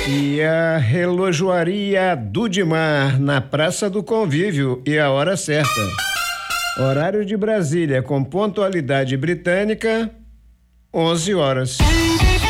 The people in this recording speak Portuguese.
E a relojoaria Dudimar, na Praça do Convívio, e a hora certa. Horário de Brasília, com pontualidade britânica, 11 horas.